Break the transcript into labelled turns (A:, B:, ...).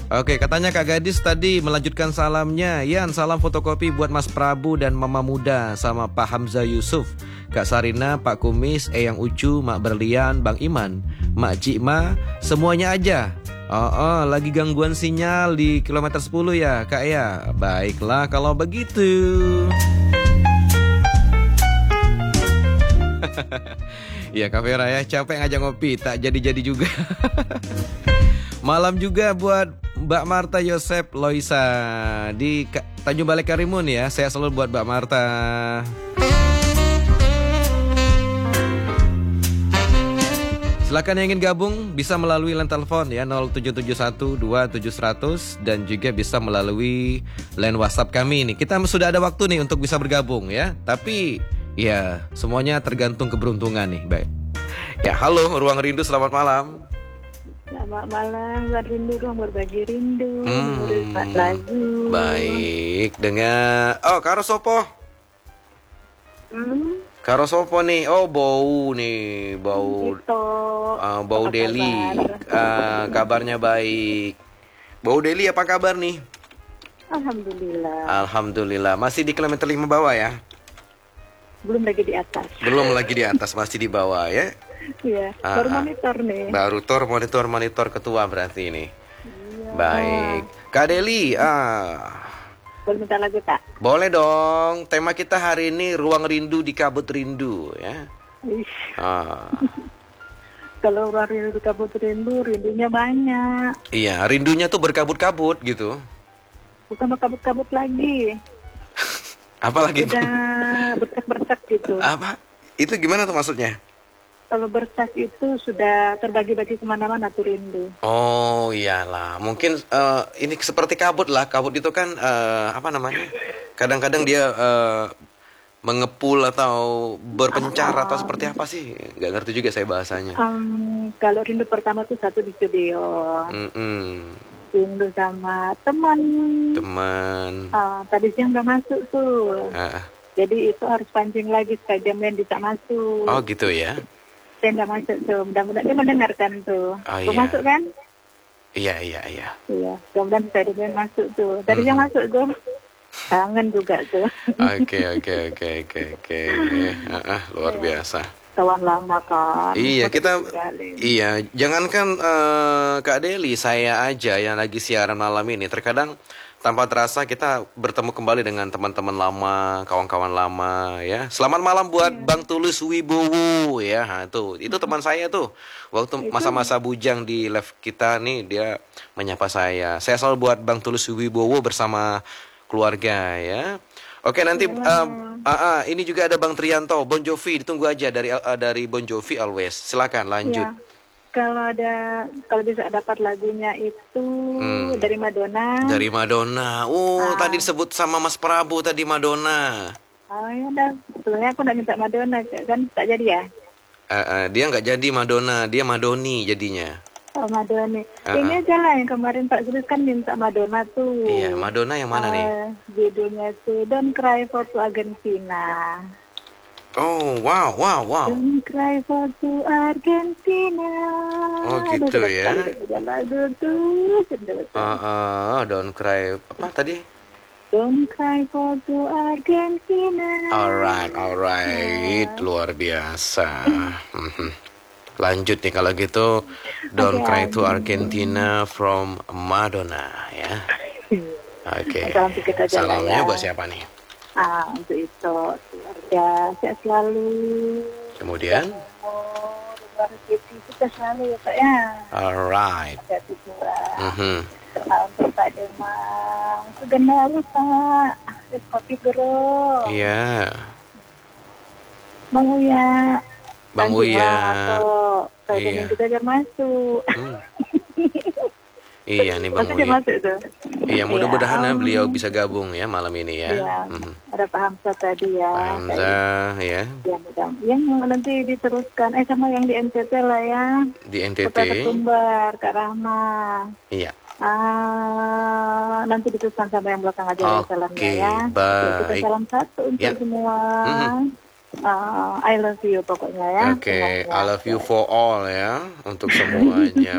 A: Oke, katanya Kak Gadis tadi melanjutkan salamnya. Yan, salam fotokopi buat Mas Prabu dan Mama Muda sama Pak Hamzah Yusuf, Kak Sarina, Pak Kumis, Eyang Ucu, Mak Berlian, Bang Iman, Mak Cikma, semuanya aja. Lagi gangguan sinyal di kilometer 10 ya Kak ya. Baiklah kalau begitu. Ya Kak Vera ya, capek ngajak ngopi, tak jadi-jadi juga. Malam juga buat Mbak Marta Yosep Loisa di Tanjung Balai Karimun ya. Saya selalu buat Mbak Marta. Silakan yang ingin gabung bisa melalui line telepon ya 07712700 dan juga bisa melalui line WhatsApp kami nih. Kita sudah ada waktu nih untuk bisa bergabung ya. Tapi ya semuanya tergantung keberuntungan nih. Baik. Ya halo Ruang Rindu, selamat malam.
B: Selamat malam, Ruang Rindu, ruang berbagi rindu, merusak lagu.
A: Baik, dengan Karo Sopo. Karo Sopo nih. Oh, bau nih, bau.
B: Itu.
A: Bau Deli. Kabarnya baik. Bau Deli apa kabar nih?
B: Alhamdulillah.
A: Alhamdulillah. Masih di kilometer 5 bawah ya?
B: Belum lagi di atas.
A: Belum lagi di atas, masih di bawah ya?
B: Iya, baru monitor nih.
A: Baru monitor ketua berarti ini.
B: Iya.
A: Baik. Kak Deli,
B: Boleh minta lagu tak?
A: boleh dong. Tema kita hari ini Ruang Rindu di Kabut Rindu ya.
B: Kalau ruang rindu di kabut rindu, rindunya banyak.
A: Iya, rindunya tuh berkabut-kabut gitu.
B: Bukan berkabut-kabut lagi.
A: Apalagi itu?
B: Udah bercak-bercak gitu.
A: Apa? Itu gimana tuh maksudnya?
B: Kalau bercak itu sudah terbagi-bagi kemana-mana tuh rindu.
A: Oh iyalah, mungkin ini seperti kabut lah. Kabut itu kan apa namanya? Kadang-kadang dia mengepul atau berpencar atau seperti apa sih? Gak ngerti juga saya bahasanya.
B: Kalau rindu pertama tuh satu di studio. Rindu sama teman. Tadi siang udah masuk tuh. Jadi itu harus pancing lagi supaya dia bisa masuk.
A: Oh gitu ya?
B: Saya nggak masuk tuh. Mudah-mudahan dia mendengarkan tuh. Iya. Masuk kan?
A: Iya.
B: Iya. Mudah-mudahan saya dia masuk tuh. Tadi dia masuk tuh. Kangen juga tuh.
A: Oke. Luar biasa.
B: Kawan lama kan.
A: Iya, jangankan Kak Deli, saya aja yang lagi siaran malam ini terkadang tanpa terasa kita bertemu kembali dengan teman-teman lama, kawan-kawan lama ya. Selamat malam buat Bang Tulus Wibowo ya. Itu teman saya tuh. Waktu masa-masa bujang di live kita nih dia menyapa saya. Saya selalu buat Bang Tulus Wibowo bersama keluarga ya. Oke, nanti ini juga ada Bang Trianto, Bon Jovi, ditunggu aja dari Bon Jovi Always. Silakan lanjut.
B: Ya. Kalau bisa dapat lagunya itu dari Madonna.
A: Dari Madonna. Tadi disebut sama Mas Prabu tadi Madonna.
B: Oh ya udah, sebenarnya aku udah minta Madonna kan tak jadi ya.
A: Dia nggak jadi Madonna, dia Madoni jadinya.
B: Oh Madonna. Ini aja lah yang kemarin Pak Zulus kan minta Madonna tuh.
A: Iya, Madonna yang mana nih?
B: Judulnya tuh Don't Cry for to Argentina.
A: Oh, wow.
B: Don't cry for to Argentina.
A: Oh, gitu ya.
B: Lagu tuh.
A: Don't cry. Apa tadi?
B: Don't cry for to Argentina.
A: Alright. Luar biasa. Lanjut nih kalau gitu. Don't cry to Argentina from Madonna ya. Oke. Salamnya buat siapa nih?
B: Untuk itu keluarga saya selalu.
A: Kemudian?
B: Kita selalu ya Pak ya.
A: Alright.
B: Untuk Pak Demang, segenap Pak, kopi gero.
A: Iya.
B: Bang Uya.
A: Iya.
B: Kita aja masuk.
A: Iya nih Bang Uya. Iya, mudah-mudahan beliau bisa gabung ya malam ini ya.
B: Iya. Ada Pak Hamzah tadi ya.
A: Pak Hamzah ya.
B: Yang nanti diteruskan sama yang di NTT lah ya.
A: Di NTT.
B: Kota Ketumbar, Kak Rahma.
A: Iya.
B: Nanti diteruskan sama yang belakang aja salamnya ya.
A: Baik.
B: Kita salam satu untuk semua. I love you pokoknya ya.
A: Oke, I love you for all ya untuk semuanya.